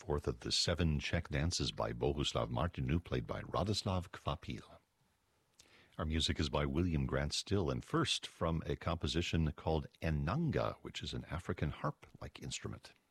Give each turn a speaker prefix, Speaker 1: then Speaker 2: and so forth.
Speaker 1: fourth of the 7 Czech dances by Bohuslav Martinu, played by Radoslav Kvapil. Our music is by William Grant Still, and first from a composition called Enanga, which is an African harp-like instrument.